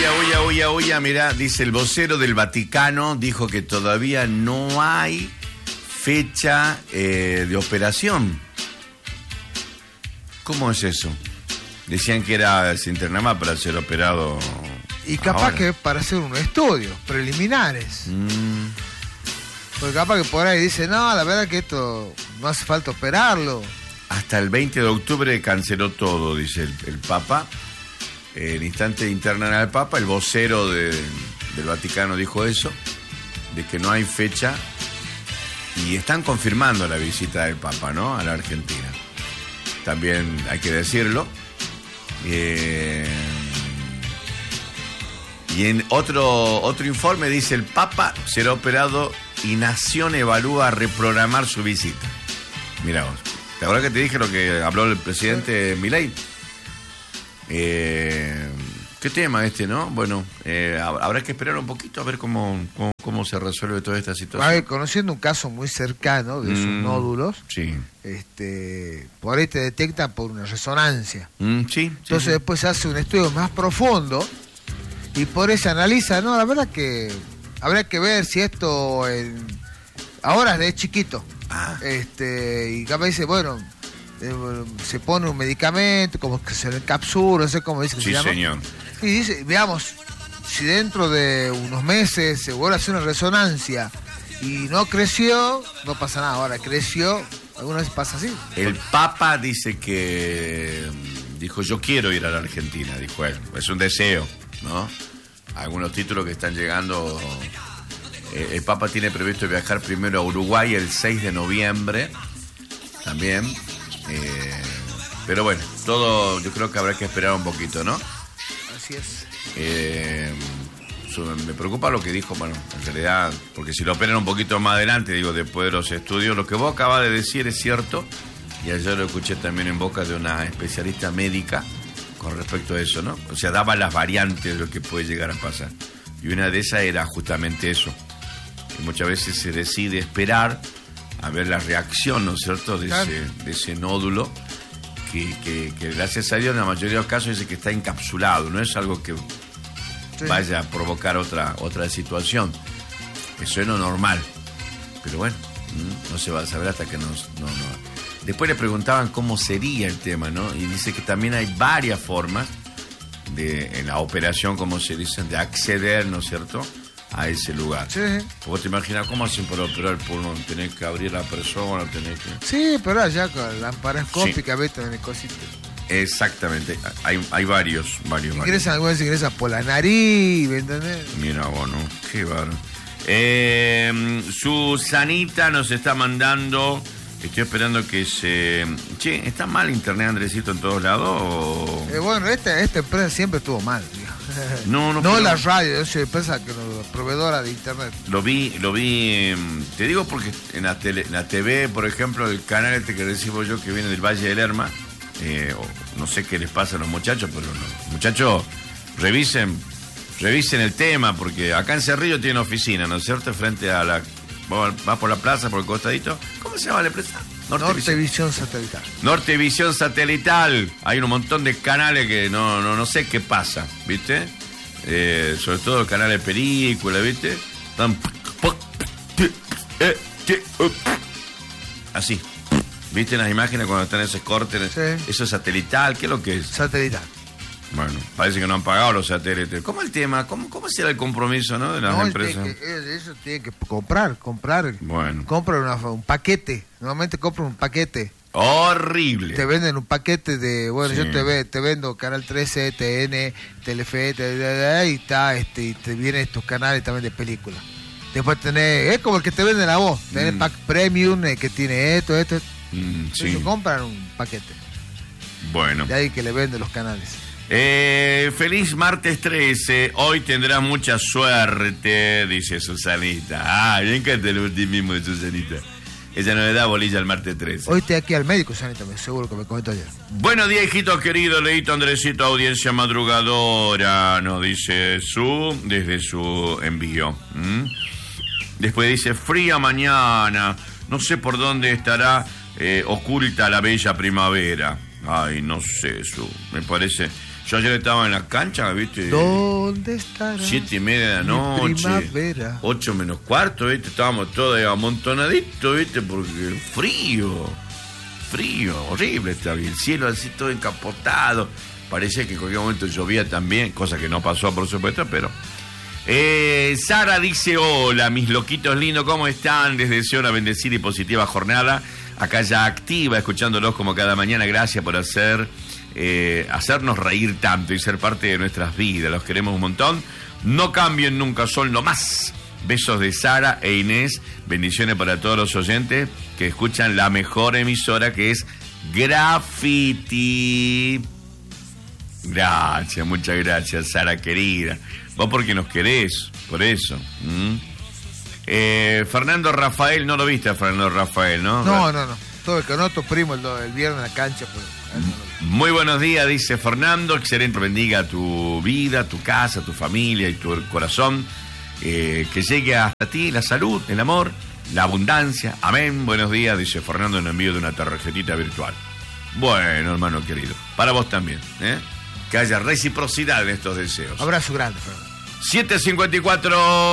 Uya, mirá, dice el vocero del Vaticano, dijo que todavía no hay fecha de operación. ¿Cómo es eso? Decían que se internaba para ser operado. Y capaz ahora, que para hacer unos estudios preliminares. Porque capaz que por ahí dice, no, la verdad que esto no hace falta operarlo. Hasta el 20 de octubre canceló todo, dice el Papa. El instante internan al Papa, el vocero del Vaticano dijo eso, de que no hay fecha. Y están confirmando la visita del Papa, ¿no?, a la Argentina. También hay que decirlo. Y en otro informe dice el Papa será operado y Nación evalúa reprogramar su visita. Mirá vos, ¿te acuerdas que te dije lo que habló el presidente Milei? ¿Qué tema no? Bueno, habrá que esperar un poquito a ver cómo se resuelve toda esta situación. A ver, conociendo un caso muy cercano de esos nódulos, sí. Por ahí te detectan por una resonancia. Sí. Entonces después se hace un estudio más profundo y por eso se analiza. No, la verdad que habrá que ver si esto ahora es chiquito. Y capaz dice, bueno, se pone un medicamento, como que se le encapsula, no sé cómo dice que se llama. Sí, señor. Y dice, veamos, si dentro de unos meses se vuelve a hacer una resonancia y no creció, no pasa nada. Ahora creció, algunas veces pasa así. El Papa dice dijo, yo quiero ir a la Argentina, dijo él. Es un deseo, ¿no? Algunos títulos que están llegando. El Papa tiene previsto viajar primero a Uruguay el 6 de noviembre, también. Pero bueno, todo yo creo que habrá que esperar un poquito, ¿no? Así es. Me preocupa lo que dijo, bueno, en realidad, porque si lo operan un poquito más adelante, digo, después de los estudios, lo que vos acabas de decir es cierto, y ayer lo escuché también en boca de una especialista médica con respecto a eso, ¿no? O sea, daba las variantes de lo que puede llegar a pasar. Y una de esas era justamente eso. Que muchas veces se decide esperar a ver la reacción, ¿no es cierto?, de ese nódulo, que gracias a Dios en la mayoría de los casos dice que está encapsulado, no es algo que vaya a provocar otra situación. Eso es lo normal. Pero bueno, no se va a saber hasta que no. Después le preguntaban cómo sería el tema, ¿no? Y dice que también hay varias formas en la operación, como se dicen, de acceder, ¿no es cierto?, a ese lugar. Sí. ¿Vos te imaginas cómo hacen para operar el pulmón? Tenés que abrir la persona, tenés que... Sí, pero allá con la parascópica, sí. Vete en el cosito. Exactamente, hay varios. Ingresan, algunas veces ingresan por la nariz, ¿me entendés? Mira, bueno, qué bárbaro. Susanita nos está mandando... Estoy esperando que se... Che, ¿está mal internet, Andresito, en todos lados? O... Bueno, esta empresa siempre estuvo mal, tío. No la radio, es empresa proveedora de internet. Lo vi, te digo porque en la TV, por ejemplo, el canal que recibo yo, que viene del Valle del Lerma, no sé qué les pasa a los muchachos, pero los muchachos revisen el tema, porque acá en Cerrillo tiene oficina, ¿no es cierto?, frente a la... Va por la plaza, por el costadito. ¿Cómo se llama la empresa? Nortevisión Satelital. Nortevisión Satelital. Hay un montón de canales que no sé qué pasa, ¿viste? Sobre todo canales de película, ¿viste? Así. ¿Viste las imágenes cuando están esos cortes? Sí. Eso es satelital. ¿Qué es lo que es? Satelital. Bueno, parece que no han pagado los satélites. ¿Cómo el tema? ¿Cómo será el compromiso, no, de las empresas? Eso tiene que comprar. Bueno. Compran un paquete. Normalmente compran un paquete. Horrible. Te venden un paquete de... Bueno, sí. Yo te vendo Canal 13, TN, Telefe, y te vienen estos canales también de películas. Después tenés... Es como el que te venden a vos. Tenés pack premium, que tiene esto. Sí. Compran un paquete. Bueno. De ahí que le venden los canales. Feliz martes 13. Hoy tendrás mucha suerte, dice Susanita. Me encanta el optimismo de Susanita. Ella no le da bolilla al martes 13. Hoy estoy aquí al médico, Susanita, seguro que me comentó ayer. Buenos días, hijitos queridos. Leito Andresito, audiencia madrugadora, nos dice desde su envío. Después dice, fría mañana. No sé por dónde estará oculta la bella primavera. Ay, no sé, me parece... Yo ayer estaba en la cancha, ¿viste? ¿Dónde estará? 7:30 de la noche. Primavera. 8 menos cuarto, ¿viste? Estábamos todos amontonaditos, ¿viste? Porque frío, horrible estaba. El cielo así todo encapotado. Parecía que en cualquier momento llovía también, cosa que no pasó, por supuesto, pero... Sara dice: hola, mis loquitos lindos, ¿cómo están? Les deseo una bendecida y positiva jornada. Acá ya activa, escuchándolos como cada mañana. Gracias por hacernos reír tanto y ser parte de nuestras vidas. Los queremos un montón. No cambien nunca, son lo más. Besos de Sara e Inés. Bendiciones para todos los oyentes que escuchan la mejor emisora, que es Graffiti. Gracias, muchas gracias, Sara querida. Vos porque nos querés, por eso. Fernando Rafael, no lo viste a Fernando Rafael, ¿no? No. Todo el que no, tu primo el viernes en la cancha. Pero muy buenos días, dice Fernando. Excelente, bendiga tu vida, tu casa, tu familia y tu corazón. Que llegue hasta ti la salud, el amor, la abundancia. Amén. Buenos días, dice Fernando en envío de una tarjetita virtual. Bueno, hermano querido, para vos también, que haya reciprocidad en estos deseos. Abrazo grande, Fernando. 7:54